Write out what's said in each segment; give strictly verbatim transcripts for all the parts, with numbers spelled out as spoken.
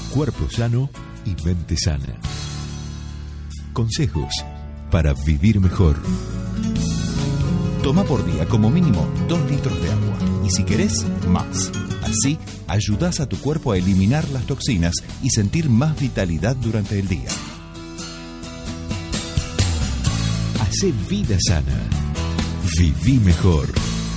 cuerpo sano y mente sana. Consejos para vivir mejor. Toma por día como mínimo dos litros de agua y si querés, más. Así, ayudás a tu cuerpo a eliminar las toxinas y sentir más vitalidad durante el día. Hacé vida sana. Viví mejor.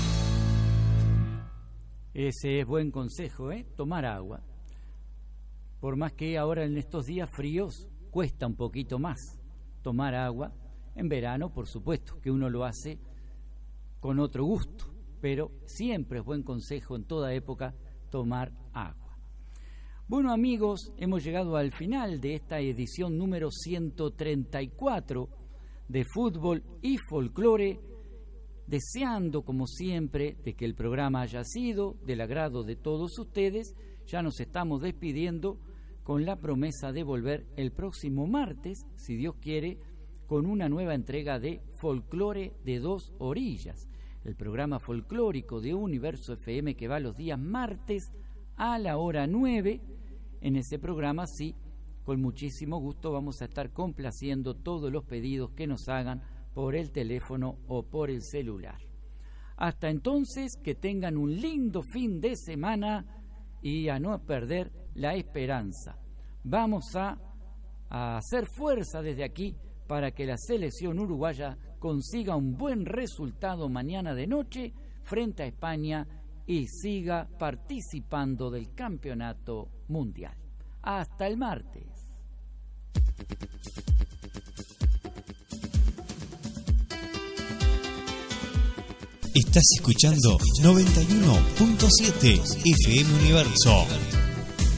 Ese es buen consejo, ¿eh? Tomar agua. Por más que ahora en estos días fríos cuesta un poquito más tomar agua. En verano, por supuesto, que uno lo hace con otro gusto, pero siempre es buen consejo en toda época tomar agua. Bueno, amigos, hemos llegado al final de esta edición número ciento treinta y cuatro de Fútbol y Folclore, deseando, como siempre, de que el programa haya sido del agrado de todos ustedes. Ya nos estamos despidiendo con la promesa de volver el próximo martes, si Dios quiere, con una nueva entrega de Folclore de Dos Orillas, el programa folclórico de Universo F M que va los días martes a la hora nueve. En ese programa, sí, con muchísimo gusto vamos a estar complaciendo todos los pedidos que nos hagan por el teléfono o por el celular. Hasta entonces, que tengan un lindo fin de semana y a no perder la esperanza. Vamos a, a hacer fuerza desde aquí para que la selección uruguaya consiga un buen resultado mañana de noche frente a España y siga participando del campeonato mundial. Hasta el martes. Estás escuchando noventa y uno punto siete F M Universo.